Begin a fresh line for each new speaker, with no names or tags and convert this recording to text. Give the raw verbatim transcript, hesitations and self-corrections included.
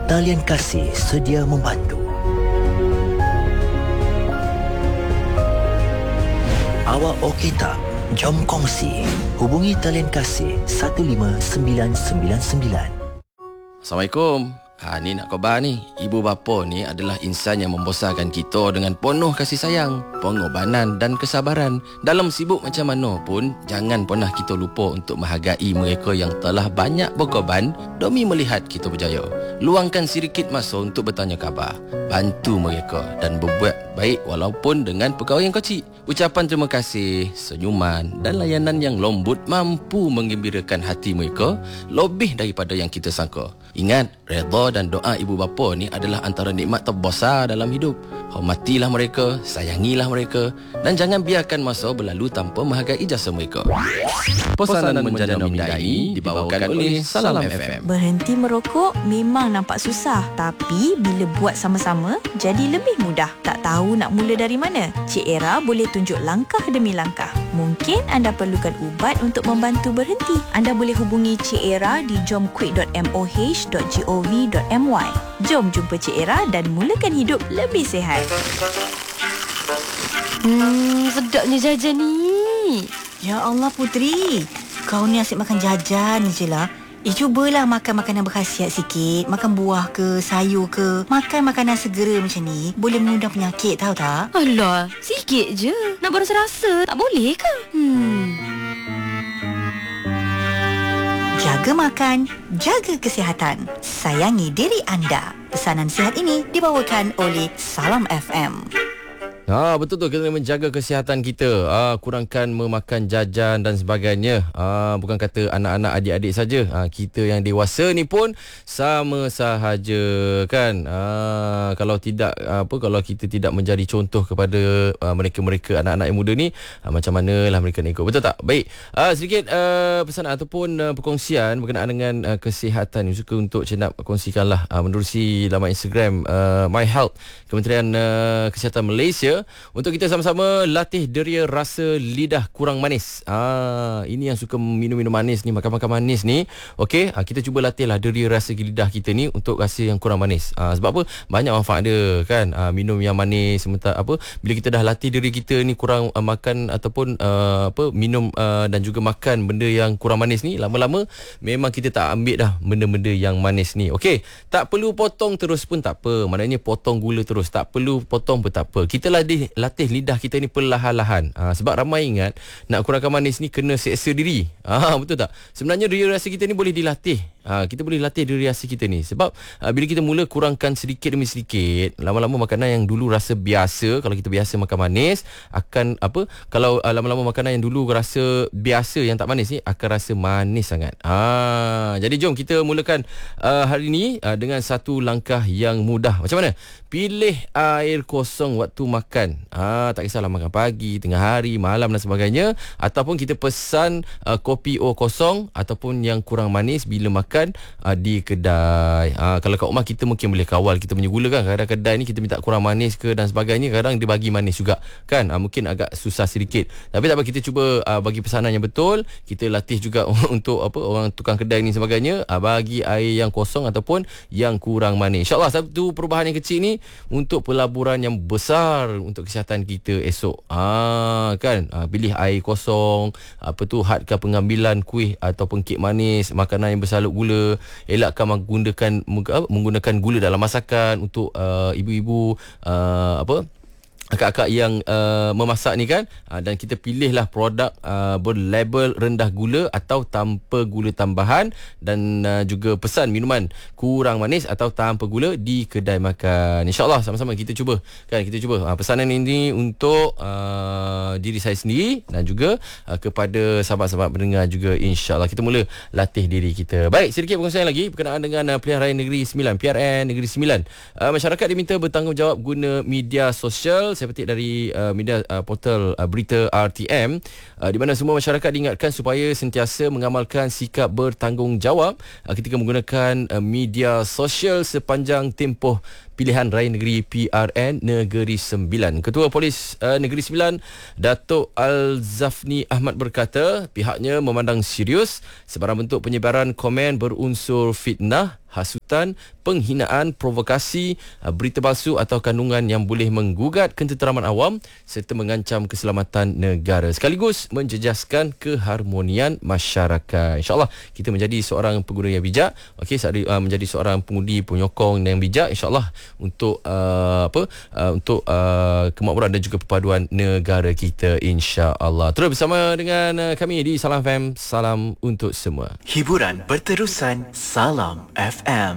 Talian Kasih sedia membantu. Awak okey tak? Jom kongsi. Hubungi Talian Kasih satu lima sembilan sembilan sembilan.
Assalamualaikum. Ha, ni nak khabar ni. Ibu bapa ni adalah insan yang membesarkan kita dengan penuh kasih sayang, pengorbanan dan kesabaran. Dalam sibuk macam mana pun, jangan pernah kita lupa untuk menghargai mereka yang telah banyak berkorban demi melihat kita berjaya. Luangkan sedikit masa untuk bertanya khabar, bantu mereka dan berbuat baik walaupun dengan perkara yang kecil. Ucapan terima kasih, senyuman dan layanan yang lembut mampu menggembirakan hati mereka lebih daripada yang kita sangka. Ingat, redha dan doa ibu bapa ni adalah antara nikmat terbesar dalam hidup. Hormatilah mereka, sayangilah mereka dan jangan biarkan masa berlalu tanpa menghargai jasa mereka. Pesanan menjana minda ini dibawakan oleh Salam F M.
Berhenti merokok memang nampak susah, tapi bila buat sama-sama jadi lebih mudah. Tak tahu nak mula dari mana? Cik Era boleh tunjuk langkah demi langkah. Mungkin anda perlukan ubat untuk membantu berhenti. Anda boleh hubungi Cik Era di jomquick dot moh dot gov dot my. Jom jumpa Cik Era dan mulakan hidup lebih sihat.
Hmm, sedapnya jajan ni.
Ya Allah Putri, kau ni asyik makan jajan je lah. Eh, cubalah makan makanan berkhasiat sikit. Makan buah ke, sayur ke. Makan makanan segera macam ni boleh mengundang penyakit, tahu tak?
Alah, sikit je. Nak berasa-rasa, tak boleh ke? Hmm.
Jaga makan, jaga kesihatan. Sayangi diri anda. Pesanan sihat ini dibawakan oleh Salam F M.
Ha, betul tu, kita menjaga kesihatan kita. Ha, kurangkan memakan jajan dan sebagainya. Ha, bukan kata anak-anak, adik-adik saja. Ha, kita yang dewasa ni pun sama sahaja kan. Ha, kalau tidak apa kalau kita tidak menjadi contoh kepada uh, mereka-mereka anak-anak yang muda ni, ha, macam manalah mereka nak ikut. Betul tak? Baik. Ha, sedikit uh, pesanan ataupun uh, perkongsian berkenaan dengan uh, kesihatan. Suka untuk saya nak kongsikanlah uh, menerusi laman Instagram uh, My Health Kementerian uh, Kesihatan Malaysia. Untuk kita sama-sama latih deria rasa lidah kurang manis. Ah, ini yang suka minum-minum manis ni, makan-makan manis ni. Okey, ah, kita cuba latihlah deria rasa lidah kita ni untuk rasa yang kurang manis. Ah, sebab apa? Banyak manfaat dia kan. Ah, minum yang manis sementara apa? Bila kita dah latih diri kita ni kurang uh, makan ataupun uh, apa minum uh, dan juga makan benda yang kurang manis ni, lama-lama memang kita tak ambil dah benda-benda yang manis ni. Okey, tak perlu potong terus pun tak apa. Maknanya potong gula terus tak perlu, potong pun tak apa. Kita lah latih, latih lidah kita ni perlahan-lahan. Ha, sebab ramai ingat nak kurangkan manis ni kena seksa diri. Ha, betul tak? Sebenarnya diri rasa kita ni boleh dilatih. Ha, kita boleh latih diri rasa kita ni. Sebab ha, bila kita mula kurangkan sedikit demi sedikit, lama-lama makanan yang dulu rasa biasa, kalau kita biasa makan manis, akan apa? Kalau uh, lama-lama makanan yang dulu rasa biasa yang tak manis ni akan rasa manis sangat. Ha, jadi jom kita mulakan uh, hari ni uh, dengan satu langkah yang mudah. Macam mana? Pilih air kosong waktu makan. Ah, tak kisahlah makan pagi, tengah hari, malam dan sebagainya. Ataupun kita pesan uh, kopi O kosong ataupun yang kurang manis bila makan uh, di kedai. Ah, kalau kat rumah kita mungkin boleh kawal kita punya gula kan. Kadang kedai ni kita minta kurang manis ke dan sebagainya, kadang dia bagi manis juga kan. Ah, mungkin agak susah sedikit. Tapi tak apa, kita cuba uh, bagi pesanan yang betul. Kita latih juga untuk apa orang tukang kedai ni sebagainya, uh, bagi air yang kosong ataupun yang kurang manis. InsyaAllah satu perubahan yang kecil ni untuk pelaburan yang besar untuk kesihatan kita esok. Ah kan, ah, pilih air kosong, apa tu, hadkan pengambilan kuih ataupun kek manis, makanan yang bersalut gula. Elakkan menggunakan menggunakan gula dalam masakan untuk uh, ibu-ibu uh, apa akak-akak yang uh, memasak ni kan, uh, dan kita pilihlah produk uh, berlabel rendah gula atau tanpa gula tambahan, dan uh, juga pesan minuman kurang manis atau tanpa gula di kedai makan. InsyaAllah sama-sama kita cuba kan, kita cuba uh, pesanan ini untuk uh, diri saya sendiri dan juga uh, kepada sahabat-sahabat pendengar juga. InsyaAllah kita mula latih diri kita. Baik, sedikit perkongsian lagi berkenaan dengan uh, Pilihan Raya Negeri Sembilan, P R N Negeri Sembilan. uh, Masyarakat diminta bertanggungjawab guna media sosial. Saya petik dari uh, media uh, portal uh, berita R T M, uh, di mana semua masyarakat diingatkan supaya sentiasa mengamalkan sikap bertanggungjawab uh, ketika menggunakan uh, media sosial sepanjang tempoh Pilihan Raya Negeri P R N Negeri Sembilan. Ketua Polis uh, Negeri Sembilan, Datuk Al-Zafni Ahmad berkata pihaknya memandang serius sebarang bentuk penyebaran komen berunsur fitnah, hasutan, penghinaan, provokasi, berita palsu atau kandungan yang boleh menggugat ketenteraman awam serta mengancam keselamatan negara sekaligus menjejaskan keharmonian masyarakat. InsyaAllah kita menjadi seorang pengguna yang bijak, okey, menjadi seorang pengundi penyokong yang bijak insyaAllah untuk uh, apa uh, untuk uh, kemakmuran dan juga perpaduan negara kita insyaAllah. Terus bersama dengan uh, kami di Salam F M. Salam untuk semua.
Hiburan berterusan. Salam F M.